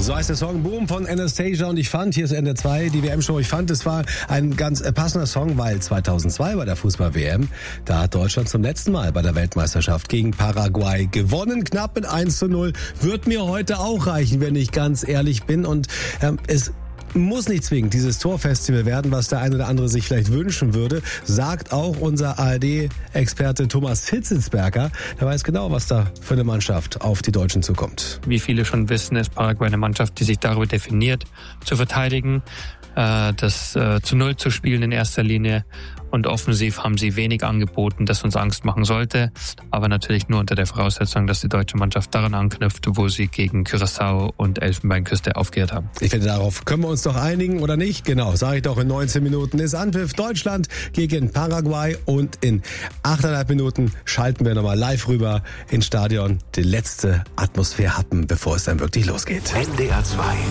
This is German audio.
So heißt der Song Boom von Anastasia und ich fand, hier ist Ende 2, die WM-Show, ich fand, es war ein ganz passender Song, weil 2002 bei der Fußball-WM, da hat Deutschland zum letzten Mal bei der Weltmeisterschaft gegen Paraguay gewonnen, knapp mit 1:0, wird mir heute auch reichen, wenn ich ganz ehrlich bin und es muss nicht zwingend dieses Torfestival werden, was der eine oder andere sich vielleicht wünschen würde, sagt auch unser ARD-Experte Thomas Hitzelsberger. Der weiß genau, was da für eine Mannschaft auf die Deutschen zukommt. Wie viele schon wissen, ist Paraguay eine Mannschaft, die sich darüber definiert, zu verteidigen, das zu Null zu spielen in erster Linie. Und offensiv haben sie wenig angeboten, das uns Angst machen sollte. Aber natürlich nur unter der Voraussetzung, dass die deutsche Mannschaft daran anknüpft, wo sie gegen Curaçao und Elfenbeinküste aufgehört haben. Ich finde, darauf können wir uns doch einigen, oder nicht? Genau, sage ich doch, in 19 Minuten ist Anpfiff Deutschland gegen Paraguay. Und in 8,5 Minuten schalten wir nochmal live rüber ins Stadion. Die letzte Atmosphäre happen, bevor es dann wirklich losgeht. NDR 2